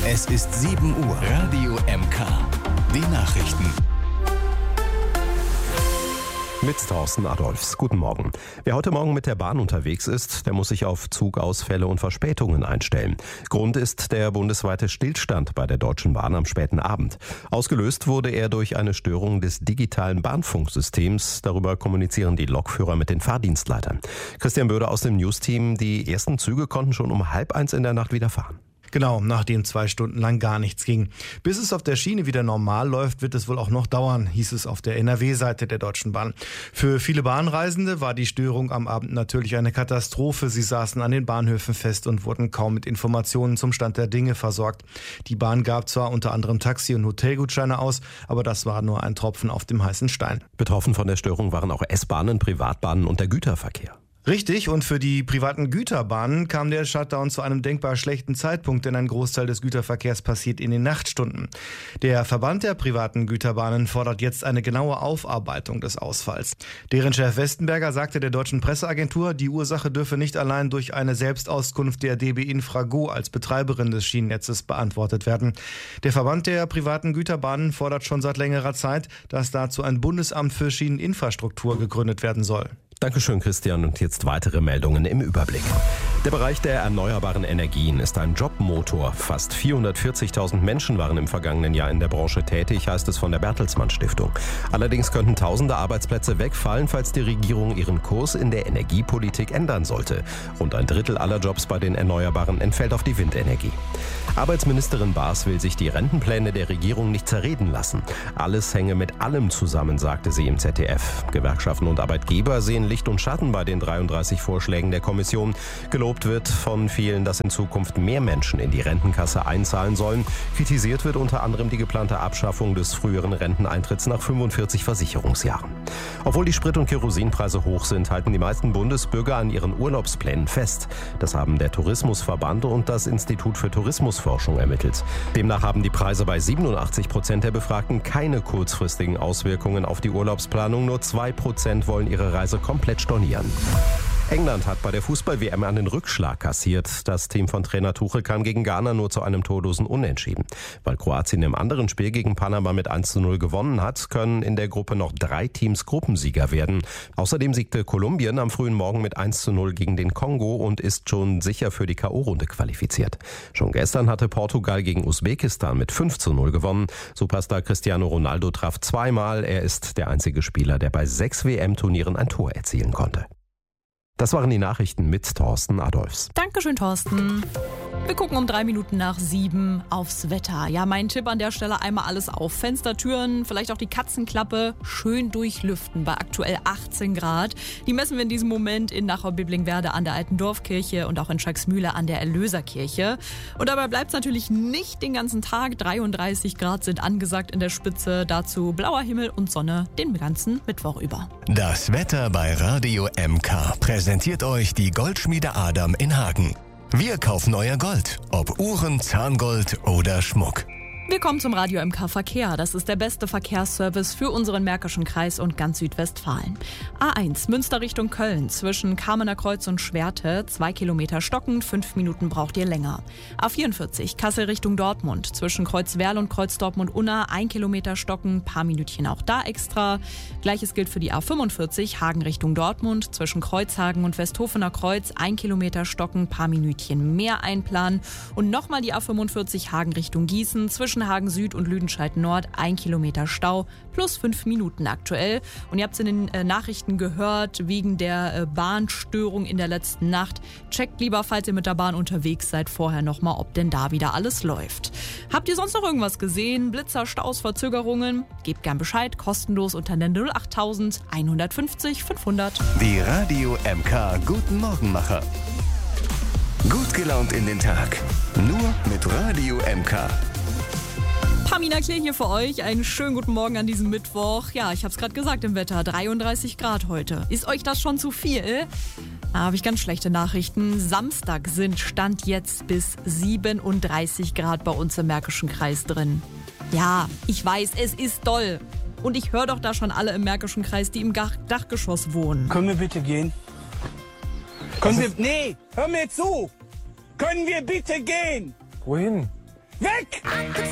Es ist 7 Uhr. Radio MK. Die Nachrichten. Mit Thorsten Adolfs. Guten Morgen. Wer heute Morgen mit der Bahn unterwegs ist, der muss sich auf Zugausfälle und Verspätungen einstellen. Grund ist der bundesweite Stillstand bei der Deutschen Bahn am späten Abend. Ausgelöst wurde er durch eine Störung des digitalen Bahnfunksystems. Darüber kommunizieren die Lokführer mit den Fahrdienstleitern. Christian Böder aus dem News-Team. Die ersten Züge konnten schon um 12:30 in der Nacht wieder fahren. Genau, nachdem 2 Stunden lang gar nichts ging. Bis es auf der Schiene wieder normal läuft, wird es wohl auch noch dauern, hieß es auf der NRW-Seite der Deutschen Bahn. Für viele Bahnreisende war die Störung am Abend natürlich eine Katastrophe. Sie saßen an den Bahnhöfen fest und wurden kaum mit Informationen zum Stand der Dinge versorgt. Die Bahn gab zwar unter anderem Taxi- und Hotelgutscheine aus, aber das war nur ein Tropfen auf dem heißen Stein. Betroffen von der Störung waren auch S-Bahnen, Privatbahnen und der Güterverkehr. Richtig, und für die privaten Güterbahnen kam der Shutdown zu einem denkbar schlechten Zeitpunkt, denn ein Großteil des Güterverkehrs passiert in den Nachtstunden. Der Verband der privaten Güterbahnen fordert jetzt eine genaue Aufarbeitung des Ausfalls. Deren Chef Westenberger sagte der deutschen Presseagentur, die Ursache dürfe nicht allein durch eine Selbstauskunft der DB Infrago als Betreiberin des Schienennetzes beantwortet werden. Der Verband der privaten Güterbahnen fordert schon seit längerer Zeit, dass dazu ein Bundesamt für Schieneninfrastruktur gegründet werden soll. Dankeschön, Christian. Und jetzt weitere Meldungen im Überblick. Der Bereich der erneuerbaren Energien ist ein Jobmotor. Fast 440.000 Menschen waren im vergangenen Jahr in der Branche tätig, heißt es von der Bertelsmann Stiftung. Allerdings könnten tausende Arbeitsplätze wegfallen, falls die Regierung ihren Kurs in der Energiepolitik ändern sollte. Rund ein Drittel aller Jobs bei den Erneuerbaren entfällt auf die Windenergie. Arbeitsministerin Baas will sich die Rentenpläne der Regierung nicht zerreden lassen. Alles hänge mit allem zusammen, sagte sie im ZDF. Gewerkschaften und Arbeitgeber sehen Licht und Schatten bei den 33 Vorschlägen der Kommission. Gelobt wird von vielen, dass in Zukunft mehr Menschen in die Rentenkasse einzahlen sollen. Kritisiert wird unter anderem die geplante Abschaffung des früheren Renteneintritts nach 45 Versicherungsjahren. Obwohl die Sprit- und Kerosinpreise hoch sind, halten die meisten Bundesbürger an ihren Urlaubsplänen fest. Das haben der Tourismusverband und das Institut für Tourismusforschung ermittelt. Demnach haben die Preise bei 87% der Befragten keine kurzfristigen Auswirkungen auf die Urlaubsplanung. Nur 2% wollen ihre Reise komplett stornieren. England hat bei der Fußball-WM einen Rückschlag kassiert. Das Team von Trainer Tuchel kam gegen Ghana nur zu einem torlosen Unentschieden. Weil Kroatien im anderen Spiel gegen Panama mit 1:0 gewonnen hat, können in der Gruppe noch 3 Teams Gruppensieger werden. Außerdem siegte Kolumbien am frühen Morgen mit 1:0 gegen den Kongo und ist schon sicher für die K.O.-Runde qualifiziert. Schon gestern hatte Portugal gegen Usbekistan mit 5:0 gewonnen. Superstar Cristiano Ronaldo traf zweimal. Er ist der einzige Spieler, der bei 6 WM-Turnieren ein Tor erzielen konnte. Das waren die Nachrichten mit Thorsten Adolfs. Dankeschön, Thorsten. Wir gucken um 7:03 aufs Wetter. Ja, mein Tipp an der Stelle: einmal alles auf. Fenster, Türen, vielleicht auch die Katzenklappe schön durchlüften bei aktuell 18 Grad. Die messen wir in diesem Moment in Nachau-Biblingenwerder an der Alten Dorfkirche und auch in Schalksmühle an der Erlöserkirche. Und dabei bleibt es natürlich nicht den ganzen Tag. 33 Grad sind angesagt in der Spitze. Dazu blauer Himmel und Sonne den ganzen Mittwoch über. Das Wetter bei Radio MK präsentiert euch die Goldschmiede Adam in Hagen. Wir kaufen euer Gold, ob Uhren, Zahngold oder Schmuck. Willkommen zum Radio MK Verkehr. Das ist der beste Verkehrsservice für unseren Märkischen Kreis und ganz Südwestfalen. A1 Münster Richtung Köln zwischen Kamener Kreuz und Schwerte 2 Kilometer stockend, 5 Minuten braucht ihr länger. A44 Kassel Richtung Dortmund zwischen Kreuzwerl und Kreuz Dortmund-Unna 1 Kilometer stockend, paar Minütchen auch da extra. Gleiches gilt für die A45 Hagen Richtung Dortmund zwischen Kreuzhagen und Westhofener Kreuz 1 Kilometer stockend, paar Minütchen mehr einplanen. Und nochmal die A45 Hagen Richtung Gießen zwischen Hagen Süd und Lüdenscheid Nord 1 Kilometer Stau plus 5 Minuten aktuell. Und ihr habt es in den Nachrichten gehört, wegen der Bahnstörung in der letzten Nacht. Checkt lieber, falls ihr mit der Bahn unterwegs seid, vorher nochmal, ob denn da wieder alles läuft. Habt ihr sonst noch irgendwas gesehen? Blitzer, Staus, Verzögerungen? Gebt gern Bescheid, kostenlos unter der 08000 150 500. Die Radio MK Guten Morgenmacher. Gut gelaunt in den Tag. Nur mit Radio MK. Pamina Klee hier für euch. Einen schönen guten Morgen an diesem Mittwoch. Ja, ich habe es gerade gesagt im Wetter. 33 Grad heute. Ist euch das schon zu viel? Da habe ich ganz schlechte Nachrichten. Samstag sind Stand jetzt bis 37 Grad bei uns im Märkischen Kreis drin. Ja, ich weiß, es ist doll. Und ich höre doch da schon alle im Märkischen Kreis, die im Dachgeschoss wohnen. Können wir bitte gehen? Nee, hör mir zu! Können wir bitte gehen? Wohin? Weg!